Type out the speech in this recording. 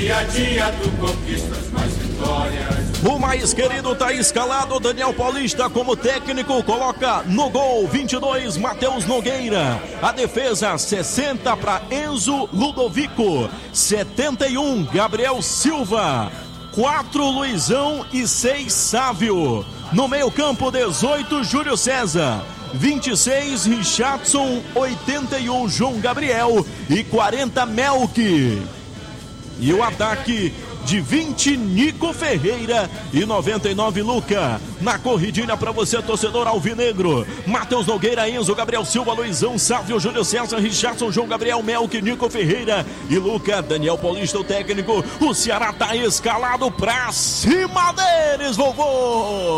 Dia a dia tu conquistas mais vitórias. O mais querido tá escalado, Daniel Paulista como técnico, coloca no gol 22, Matheus Nogueira. A defesa 60 para Enzo Ludovico, 71, Gabriel Silva, 4, Luizão e 6, Sávio. No meio campo 18, Júlio César, 26, Richardson, 81, João Gabriel e 40, Melk. E o ataque de 20, Nico Ferreira e 99, Luca. Na corridinha para você, torcedor alvinegro: Matheus Nogueira, Enzo, Gabriel Silva, Luizão, Sávio, Júlio César, Richardson, João Gabriel, Melk, Nico Ferreira e Luca. Daniel Paulista, o técnico. O Ceará tá escalado pra cima deles, vovô!